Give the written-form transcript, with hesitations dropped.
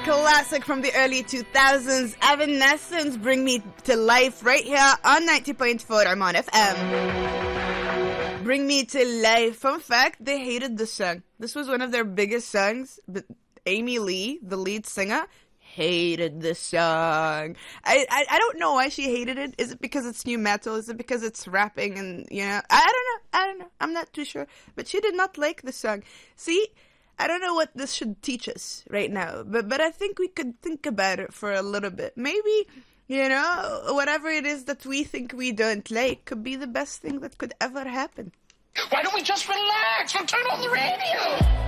classic from the early 2000s, Evanescence, Bring Me to Life, right here on 90.4 Amman FM. Bring Me to Life. Fun fact, they hated the song. This was one of their biggest songs, but Amy Lee, the lead singer, hated this song. I don't know why she hated it. Is it because it's new metal? Is it because it's rapping? And, you know, I don't know. I'm not too sure. But she did not like the song. See, I don't know what this should teach us right now, but I think we could think about it for a little bit. Maybe, you know, whatever it is that we think we don't like could be the best thing that could ever happen. Why don't we just relax and turn on the radio?